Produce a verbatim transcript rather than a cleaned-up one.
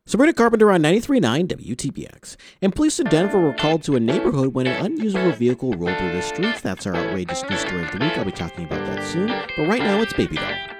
Sabrina Carpenter on ninety-three point nine W T B X. And police in Denver were called to a neighborhood when an unusable vehicle rolled through the streets. That's our outrageous news story of the week. I'll be talking about that soon. But right now, it's Baby Doll.